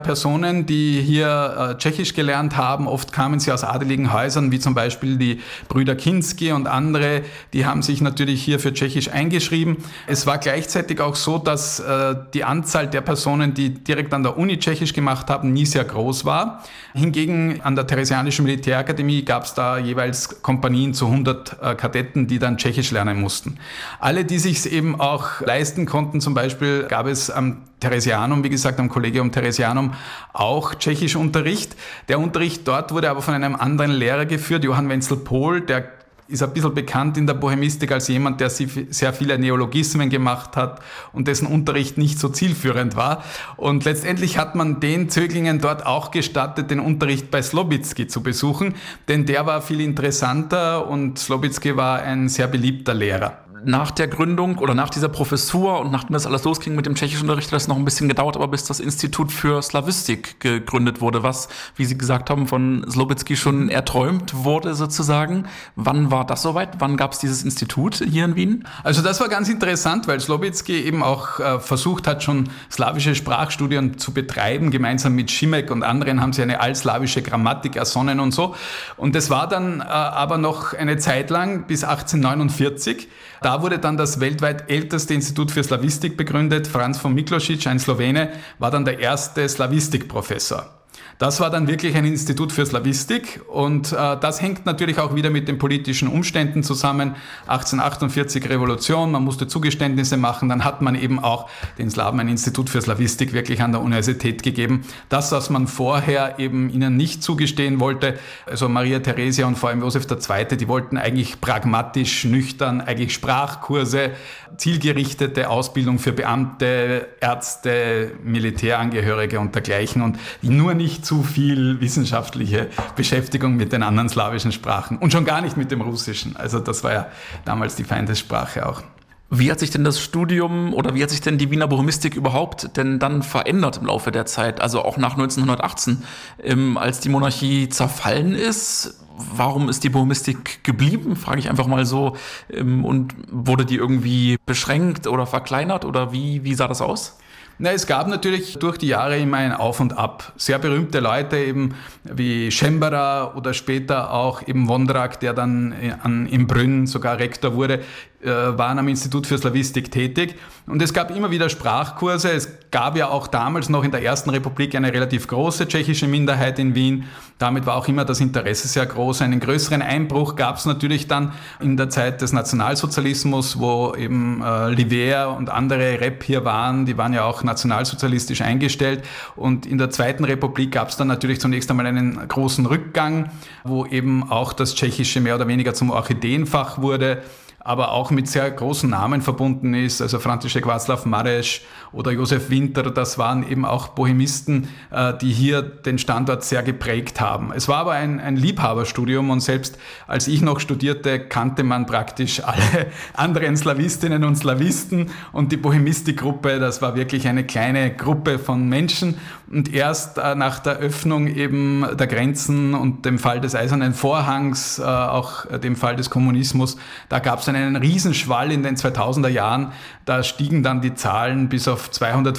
Personen, die hier Tschechisch gelernt haben, oft kamen sie aus adeligen Häusern, wie zum Beispiel die Brüder Kinski und andere, die haben sich natürlich hier für Tschechisch eingeschrieben. Es war gleichzeitig auch so, dass die Anzahl der Personen, die direkt an der Uni Tschechisch gemacht haben, nie sehr groß war. Hingegen an der Theresianischen Militärakademie gab es da jeweils Kompanien zu 100 Kadetten, die dann Tschechisch lernen mussten. Alle, die sich es eben auch leisten konnten, zum Beispiel gab es am Theresianum, wie gesagt, am Collegium Theresianum, auch Tschechischunterricht. Der Unterricht dort wurde aber von einem anderen Lehrer geführt, Johann Wenzel Pohl, der ist ein bisschen bekannt in der Bohemistik als jemand, der sehr viele Neologismen gemacht hat und dessen Unterricht nicht so zielführend war. Und letztendlich hat man den Zöglingen dort auch gestattet, den Unterricht bei Slobitzky zu besuchen, denn der war viel interessanter und Slobitzky war ein sehr beliebter Lehrer. Nach der Gründung oder nach dieser Professur und nachdem das alles losging mit dem Tschechischunterricht, hat es noch ein bisschen gedauert, aber bis das Institut für Slawistik gegründet wurde, was, wie Sie gesagt haben, von Slobitzky schon erträumt wurde sozusagen. Wann war das soweit? Wann gab es dieses Institut hier in Wien? Also das war ganz interessant, weil Slobitzky eben auch versucht hat, schon slawische Sprachstudien zu betreiben. Gemeinsam mit Schimek und anderen haben sie eine altslawische Grammatik ersonnen und so. Und das war dann aber noch eine Zeit lang, bis 1849. Da wurde dann das weltweit älteste Institut für Slawistik begründet. Franz von Miklosic, ein Slowene, war dann der erste Slawistikprofessor. Das war dann wirklich ein Institut für Slawistik und das hängt natürlich auch wieder mit den politischen Umständen zusammen. 1848 Revolution, man musste Zugeständnisse machen, dann hat man eben auch den Slawen ein Institut für Slawistik wirklich an der Universität gegeben. Das, was man vorher eben ihnen nicht zugestehen wollte, also Maria Theresia und vor allem Josef II., die wollten eigentlich pragmatisch, nüchtern, eigentlich Sprachkurse, zielgerichtete Ausbildung für Beamte, Ärzte, Militärangehörige und dergleichen und nur nicht zu viel wissenschaftliche Beschäftigung mit den anderen slawischen Sprachen und schon gar nicht mit dem Russischen. Also das war ja damals die Feindessprache auch. Wie hat sich denn das Studium oder wie hat sich denn die Wiener Bohemistik überhaupt denn dann verändert im Laufe der Zeit? Also auch nach 1918, als die Monarchie zerfallen ist. Warum ist die Bohemistik geblieben, frage ich einfach mal so. Und wurde die irgendwie beschränkt oder verkleinert oder wie sah das aus? Na, es gab natürlich durch die Jahre immer ein Auf und Ab. Sehr berühmte Leute eben wie Schembera oder später auch eben Wondrak, der dann in Brünn sogar Rektor wurde, waren am Institut für Slawistik tätig. Und es gab immer wieder Sprachkurse. Es gab ja auch damals noch in der Ersten Republik eine relativ große tschechische Minderheit in Wien. Damit war auch immer das Interesse sehr groß. Einen größeren Einbruch gab es natürlich dann in der Zeit des Nationalsozialismus, wo eben Livier und andere Rep hier waren. Die waren ja auch nationalsozialistisch eingestellt. Und in der Zweiten Republik gab es dann natürlich zunächst einmal einen großen Rückgang, wo eben auch das Tschechische mehr oder weniger zum Orchideenfach wurde, aber auch mit sehr großen Namen verbunden ist, also František Václav Mareš oder Josef Winter, das waren eben auch Bohemisten, die hier den Standort sehr geprägt haben. Es war aber ein Liebhaberstudium und selbst als ich noch studierte, kannte man praktisch alle anderen Slawistinnen und Slawisten und die Bohemistikgruppe, das war wirklich eine kleine Gruppe von Menschen und erst nach der Öffnung eben der Grenzen und dem Fall des Eisernen Vorhangs, auch dem Fall des Kommunismus, da gab es einen Riesenschwall in den 2000er Jahren. Da stiegen dann die Zahlen bis auf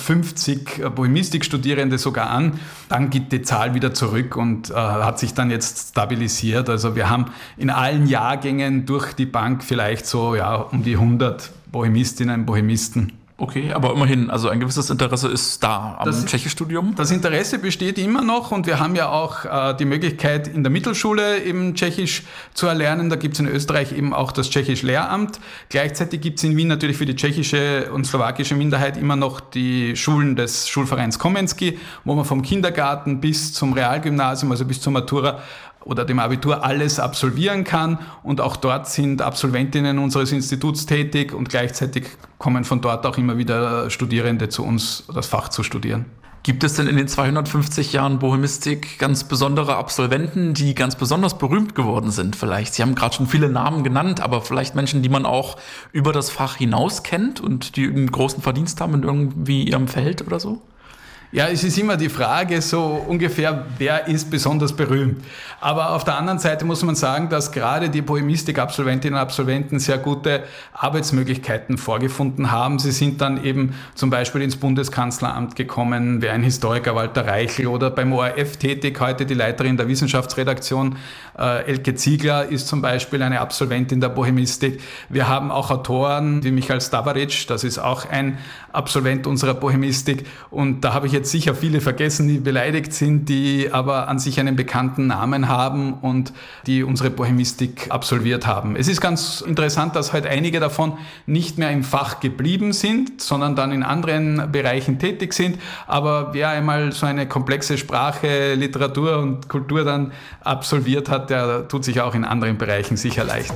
250 Bohemistikstudierende sogar an. Dann geht die Zahl wieder zurück und hat sich dann jetzt stabilisiert. Also wir haben in allen Jahrgängen durch die Bank vielleicht so um die 100 Bohemistinnen, Bohemisten. Okay, aber immerhin, also ein gewisses Interesse ist da am Tschechischstudium? Das Interesse besteht immer noch und wir haben ja auch die Möglichkeit, in der Mittelschule eben Tschechisch zu erlernen. Da gibt es in Österreich eben auch das Tschechisch-Lehramt. Gleichzeitig gibt es in Wien natürlich für die tschechische und slowakische Minderheit immer noch die Schulen des Schulvereins Komenský, wo man vom Kindergarten bis zum Realgymnasium, also bis zur Matura oder dem Abitur alles absolvieren kann und auch dort sind Absolventinnen unseres Instituts tätig und gleichzeitig kommen von dort auch immer wieder Studierende zu uns, das Fach zu studieren. Gibt es denn in den 250 Jahren Bohemistik ganz besondere Absolventen, die ganz besonders berühmt geworden sind vielleicht? Sie haben gerade schon viele Namen genannt, aber vielleicht Menschen, die man auch über das Fach hinaus kennt und die einen großen Verdienst haben in irgendwie ihrem Feld oder so? Ja, es ist immer die Frage, so ungefähr, wer ist besonders berühmt. Aber auf der anderen Seite muss man sagen, dass gerade die Bohemistik-Absolventinnen und Absolventen sehr gute Arbeitsmöglichkeiten vorgefunden haben. Sie sind dann eben zum Beispiel ins Bundeskanzleramt gekommen, wie ein Historiker Walter Reichel, oder beim ORF tätig. Heute die Leiterin der Wissenschaftsredaktion Elke Ziegler ist zum Beispiel eine Absolventin der Bohemistik. Wir haben auch Autoren wie Michael Stavaric, das ist auch ein Absolvent unserer Bohemistik. Und da habe ich jetzt sicher viele vergessen, die beleidigt sind, die aber an sich einen bekannten Namen haben und die unsere Bohemistik absolviert haben. Es ist ganz interessant, dass heute einige davon nicht mehr im Fach geblieben sind, sondern dann in anderen Bereichen tätig sind. Aber wer einmal so eine komplexe Sprache, Literatur und Kultur dann absolviert hat, der tut sich auch in anderen Bereichen sicher leicht.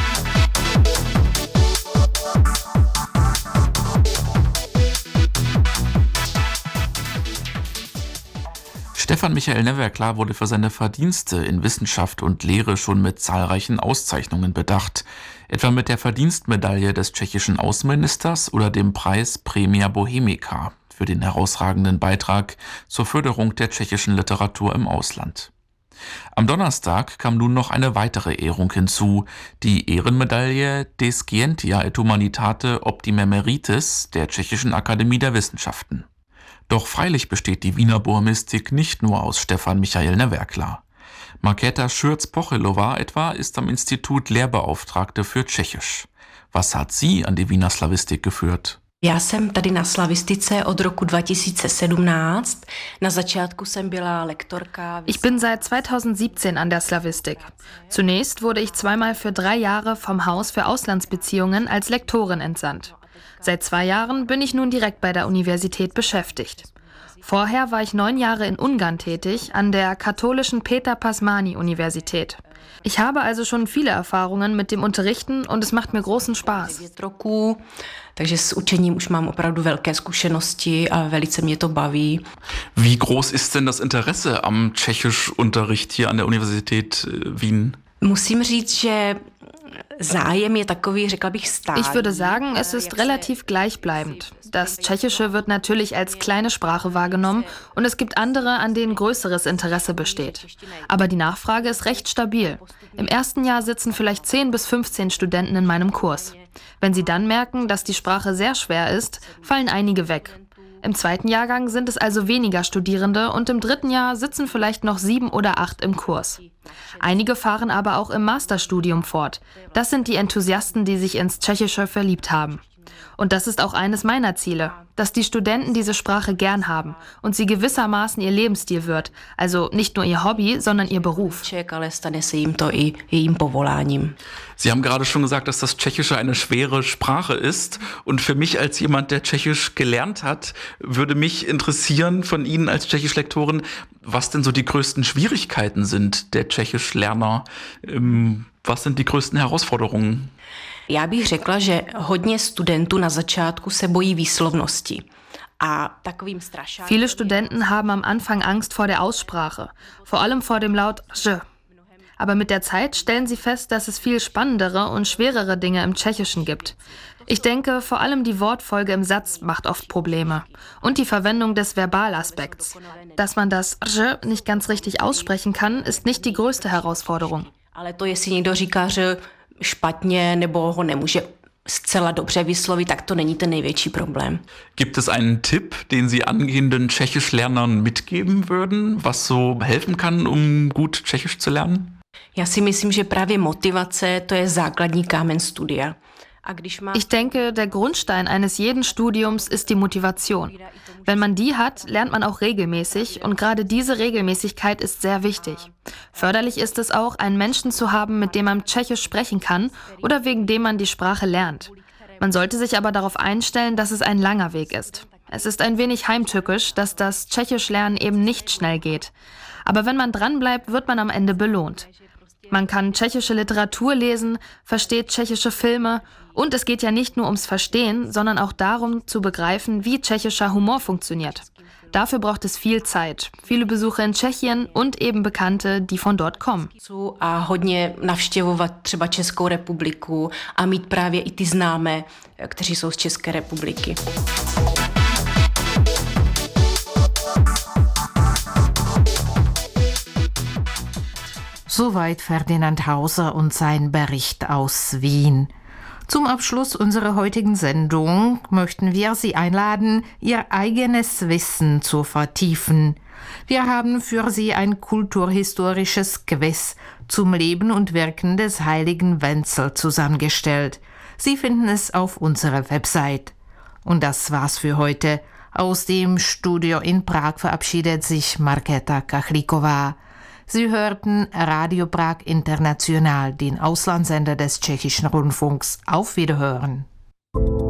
Stefan Michael Neverklar wurde für seine Verdienste in Wissenschaft und Lehre schon mit zahlreichen Auszeichnungen bedacht, etwa mit der Verdienstmedaille des tschechischen Außenministers oder dem Preis Premia Bohemica für den herausragenden Beitrag zur Förderung der tschechischen Literatur im Ausland. Am Donnerstag kam nun noch eine weitere Ehrung hinzu, die Ehrenmedaille de Scientia et Humanitate Optime Merites der Tschechischen Akademie der Wissenschaften. Doch freilich besteht die Wiener Bohemistik nicht nur aus Stefan Michael Neverklar. Markéta Schürz-Pochylová etwa ist am Institut Lehrbeauftragte für Tschechisch. Was hat sie an die Wiener Slavistik geführt? Já jsem tady na slavistice od roku 2017. Na začátku jsem byla lektorka. Ich bin seit 2017 an der Slavistik. Zunächst wurde ich zweimal für 3 Jahre vom Haus für Auslandsbeziehungen als Lektorin entsandt. Seit 2 Jahren bin ich nun direkt bei der Universität beschäftigt. Vorher war ich 9 Jahre in Ungarn tätig, an der katholischen Peter Pázmány-Universität. Ich habe also schon viele Erfahrungen mit dem Unterrichten und es macht mir großen Spaß. Takže s učením už mám opravdu velké zkušenosti a velice mě to baví. Wie groß ist denn das Interesse am Tschechischunterricht hier an der Universität Wien? Musím říct, že zájem je takový, řekla bych, stálý. Ich würde sagen, es ist relativ gleichbleibend. Das Tschechische wird natürlich als kleine Sprache wahrgenommen und es gibt andere, an denen größeres Interesse besteht. Aber die Nachfrage ist recht stabil. Im ersten Jahr sitzen vielleicht 10 bis 15 Studenten in meinem Kurs. Wenn sie dann merken, dass die Sprache sehr schwer ist, fallen einige weg. Im zweiten Jahrgang sind es also weniger Studierende und im dritten Jahr sitzen vielleicht noch 7 oder 8 im Kurs. Einige fahren aber auch im Masterstudium fort. Das sind die Enthusiasten, die sich ins Tschechische verliebt haben. Und das ist auch eines meiner Ziele, dass die Studenten diese Sprache gern haben und sie gewissermaßen ihr Lebensstil wird, also nicht nur ihr Hobby, sondern ihr Beruf. Sie haben gerade schon gesagt, dass das Tschechische eine schwere Sprache ist. Und für mich als jemand, der Tschechisch gelernt hat, würde mich interessieren von Ihnen als Tschechischlektorin, was denn so die größten Schwierigkeiten sind der Tschechischlerner. Was sind die größten Herausforderungen? Já bych řekla, že hodně studentů na začátku se bojí výslovnosti. Viele Studenten haben am Anfang Angst vor der Aussprache, vor allem vor dem Laut ž. Aber mit der Zeit stellen sie fest, dass es viel spannendere und schwerere Dinge im Tschechischen gibt. Ich denke, vor allem die Wortfolge im Satz macht oft Probleme. Und die Verwendung des Verbalaspekts. Dass man das ž nicht ganz richtig aussprechen kann, ist nicht die größte Herausforderung. Ale to, jestli někdo říká, že špatně nebo ho nemůže zcela dobře vyslovit, tak to není ten největší problém. Gibt es einen Tipp, den Sie angehenden Tschechischlernern mitgeben würden, was so helfen kann, um gut Tschechisch zu lernen? Já si myslím, že právě motivace, to je základní kámen studia. Ich denke, der Grundstein eines jeden Studiums ist die Motivation. Wenn man die hat, lernt man auch regelmäßig und gerade diese Regelmäßigkeit ist sehr wichtig. Förderlich ist es auch, einen Menschen zu haben, mit dem man Tschechisch sprechen kann oder wegen dem man die Sprache lernt. Man sollte sich aber darauf einstellen, dass es ein langer Weg ist. Es ist ein wenig heimtückisch, dass das Tschechischlernen eben nicht schnell geht. Aber wenn man dranbleibt, wird man am Ende belohnt. Man kann tschechische Literatur lesen, versteht tschechische Filme und es geht ja nicht nur ums Verstehen, sondern auch darum zu begreifen, wie tschechischer Humor funktioniert. Dafür braucht es viel Zeit, viele Besuche in Tschechien und eben Bekannte, die von dort kommen. A hodně navštěvovat třeba Českou republiku a mít právě i ty známé, kteří jsou z České republiky. Soweit Ferdinand Hauser und sein Bericht aus Wien. Zum Abschluss unserer heutigen Sendung möchten wir Sie einladen, Ihr eigenes Wissen zu vertiefen. Wir haben für Sie ein kulturhistorisches Quiz zum Leben und Wirken des heiligen Wenzel zusammengestellt. Sie finden es auf unserer Website. Und das war's für heute. Aus dem Studio in Prag verabschiedet sich Markéta Kachlíková. Sie hörten Radio Prag International, den Auslandssender des Tschechischen Rundfunks. Auf Wiederhören.